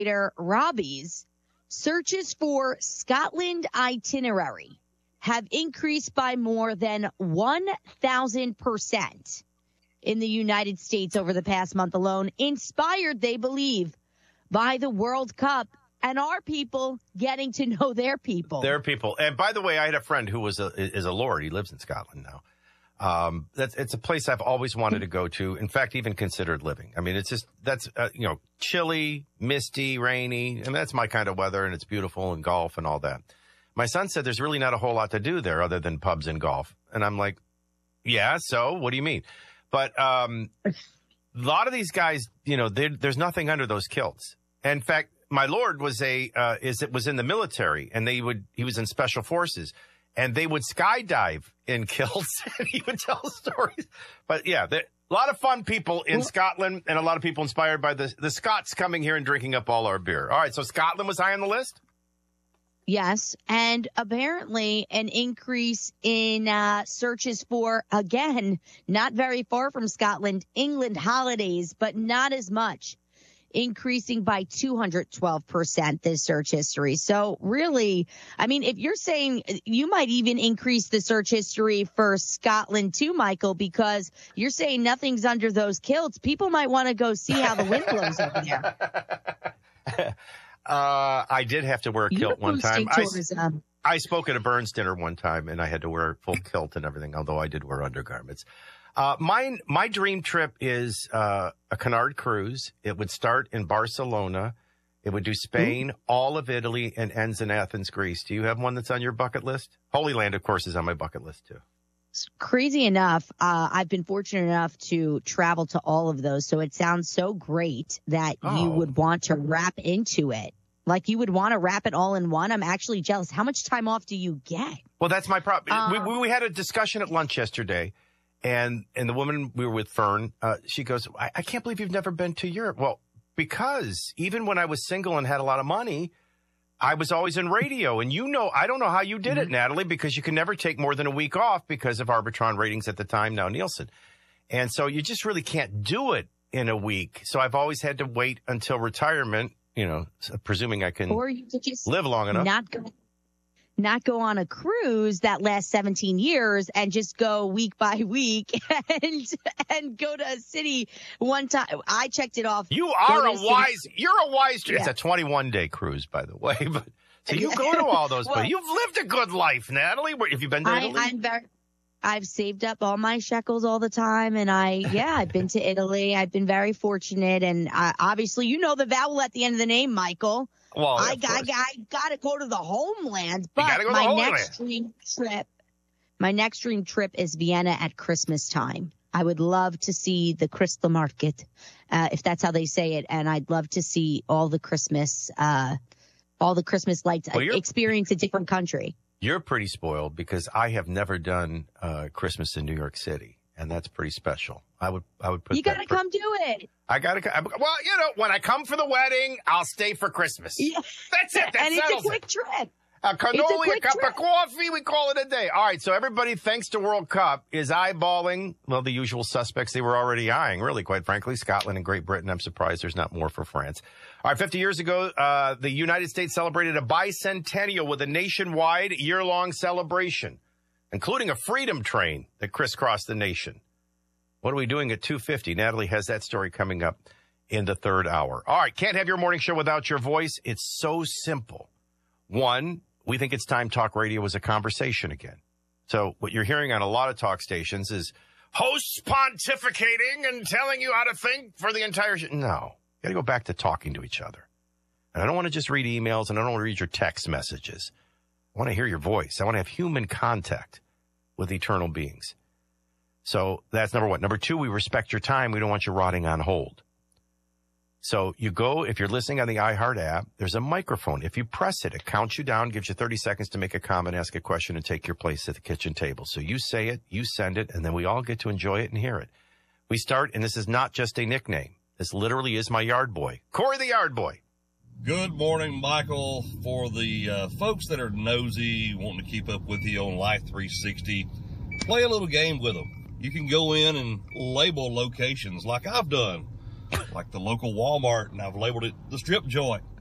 Robbie's, searches for Scotland itinerary have increased by more than 1,000% in the United States over the past month alone, inspired, they believe, by the World Cup and our people getting to know their people. Their people. And by the way, I had a friend who is a lord. He lives in Scotland now. It's a place I've always wanted to go to. In fact, even considered living. I mean, it's just, chilly, misty, rainy. And that's my kind of weather, and it's beautiful, and golf and all that. My son said there's really not a whole lot to do there other than pubs and golf. And I'm like, yeah, so what do you mean? But a lot of these guys, there's nothing under those kilts. In fact, my lord was was in the military, and he was in special forces, and they would skydive in kilts, and he would tell stories. But yeah, a lot of fun people in Scotland, and a lot of people inspired by the Scots coming here and drinking up all our beer. All right, so Scotland was high on the list? Yes, and apparently an increase in searches for, again, not very far from Scotland, England holidays, but not as much, increasing by 212% this search history. So really, I mean, if you're saying you might even increase the search history for Scotland too, Michael, because you're saying nothing's under those kilts, people might want to go see how the wind blows over there. I did have to wear a kilt one time. I spoke at a Burns dinner one time, and I had to wear a full kilt and everything, although I did wear undergarments. My dream trip is a Cunard cruise. It would start in Barcelona. It would do Spain, all of Italy, and ends in Athens, Greece. Do you have one that's on your bucket list? Holy Land, of course, is on my bucket list, too. Crazy enough, I've been fortunate enough to travel to all of those, so it sounds so great that you would want to wrap into it. Like you would want to wrap it all in one. I'm actually jealous. How much time off do you get? Well, that's my problem. We had a discussion at lunch yesterday, and the woman we were with, Fern, she goes, I can't believe you've never been to Europe. Well, because even when I was single and had a lot of money, I was always in radio. And I don't know how you did it, Natalie, because you can never take more than a week off because of Arbitron ratings at the time, now Nielsen. And so you just really can't do it in a week. So I've always had to wait until retirement, presuming I can live long enough. Not go on a cruise that lasts 17 years and just go week by week and go to a city one time. I checked it off. You're a wise. Yeah. It's a 21-day cruise, by the way. But so you go to all those places. You've lived a good life, Natalie. Have you been to Italy? I've saved up all my shekels all the time, and I've been to Italy. I've been very fortunate, and obviously, the vowel at the end of the name, Michael. Well, I got to go to the homeland, but my next dream trip is Vienna at Christmas time. I would love to see the Christmarket, if that's how they say it, and I'd love to see all the Christmas lights. Experience a different country. You're pretty spoiled because I have never done Christmas in New York City, and that's pretty special. I would put. You got to come do it. I got to. Well, when I come for the wedding, I'll stay for Christmas. Yeah. That's it. That and it's a quick trip. A cannoli, a cup of coffee, we call it a day. All right, so everybody, thanks to World Cup, is eyeballing, the usual suspects they were already eyeing, really, quite frankly, Scotland and Great Britain. I'm surprised there's not more for France. All right, 50 years ago, the United States celebrated a bicentennial with a nationwide year-long celebration, including a freedom train that crisscrossed the nation. What are we doing at 2:50? Natalie has that story coming up in the third hour. All right, can't have your morning show without your voice. It's so simple. One, we think it's time talk radio was a conversation again. So what you're hearing on a lot of talk stations is hosts pontificating and telling you how to think for the entire show. No, you got to go back to talking to each other. And I don't want to just read emails, and I don't want to read your text messages. I want to hear your voice. I want to have human contact with eternal beings. So that's number one. Number two, we respect your time. We don't want you rotting on hold. So you go, if you're listening on the iHeart app, there's a microphone. If you press it, it counts you down, gives you 30 seconds to make a comment, ask a question, and take your place at the kitchen table. So you say it, you send it, and then we all get to enjoy it and hear it. We start, and this is not just a nickname. This literally is my yard boy, Corey the Yard Boy. Good morning, Michael. For the folks that are nosy, wanting to keep up with you on Life 360, play a little game with them. You can go in and label locations like I've done. like the local Walmart, and I've labeled it the strip joint.